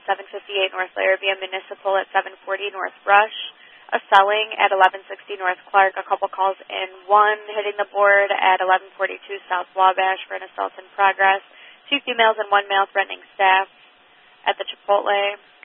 758 North Larrabee, a municipal at 740 North Rush, a selling at 1160 North Clark, a couple calls in, one hitting the board at 1142 South Wabash for an assault in progress, 2 females and 1 male threatening staff at the Chipotle.